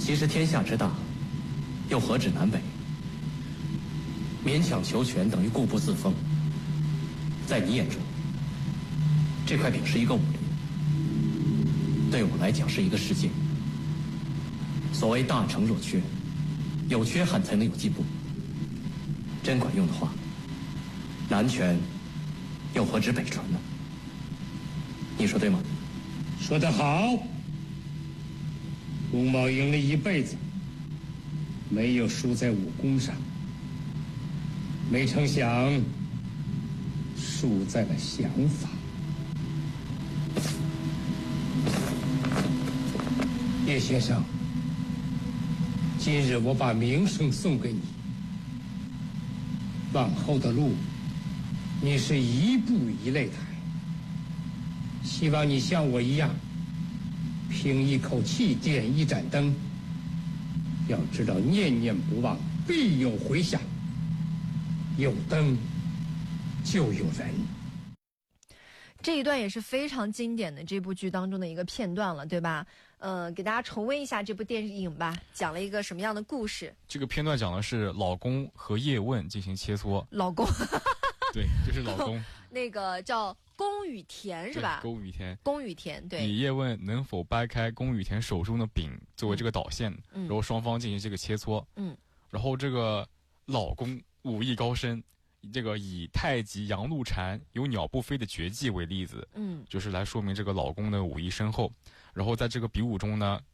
其实天下之大，又何止南北？勉强求全等于固步自封。在你眼中，这块饼是一个武林，对我来讲是一个世界。所谓大成若缺，有缺憾才能有进步。真管用的话，南拳又何止北传呢？你说对吗？ 说得好。吴某赢了一辈子，没有输在武功上，没成想输在了想法。叶先生，今日我把名声送给你，往后的路你是一步一擂台，希望你像我一样凭一口气点一盏灯，要知道念念不忘必有回响，有灯就有人。 这一段也是非常经典的这部剧当中的一个片段了，对吧？给大家重温一下这部电影吧，讲了一个什么样的故事？ 这个片段讲的是老公和叶问进行切磋。 老公， 对，就是老公， 那个叫宫羽田是吧？ 宫羽田， 宫羽田，对。 以叶问能否掰开宫羽田手中的柄作为这个导线，然后双方进行这个切磋。然后这个老公武艺高深。这个以太极阳路禅有鸟不飞的绝技为例子，就是来说明这个老公的武艺深厚。然后在这个比武中呢，